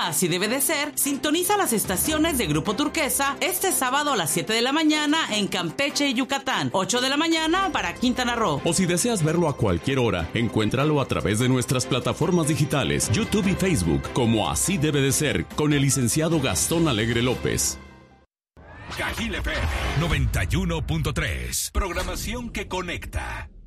Así debe de ser, sintoniza las estaciones de Grupo Turquesa este sábado a las 7 de la mañana en Campeche y Yucatán, 8 de la mañana para Quintana Roo. O si deseas verlo a cualquier hora, encuéntralo a través de nuestras plataformas digitales, YouTube y Facebook, como Así debe de ser, con el licenciado Gastón Alegre López. Cajil FM 91.3. Programación que conecta.